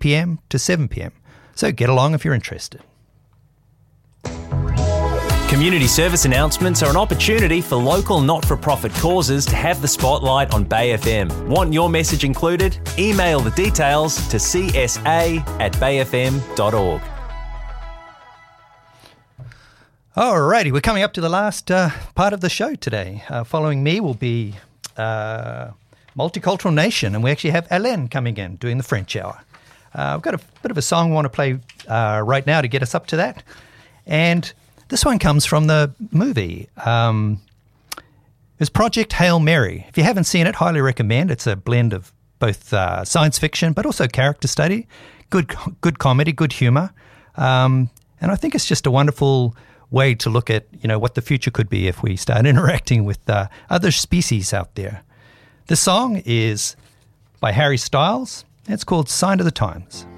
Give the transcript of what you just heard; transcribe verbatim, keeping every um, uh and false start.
p.m. to seven p.m. So get along if you're interested. Community service announcements are an opportunity for local not-for-profit causes to have the spotlight on Bay F M. Want your message included? Email the details to c s a at bay f m dot org. Alrighty, we're coming up to the last uh, part of the show today. Uh, following me will be uh, Multicultural Nation, and we actually have Alain coming in doing the French hour. Uh, I've got a bit of a song I want to play uh, right now to get us up to that. And this one comes from the movie. Um, it's Project Hail Mary. If you haven't seen it, highly recommend. It's a blend of both uh, science fiction but also character study. Good good comedy, good humour. Um, and I think it's just a wonderful way to look at, you know, what the future could be if we start interacting with uh, other species out there. The song is by Harry Styles. It's called Sign of the Times.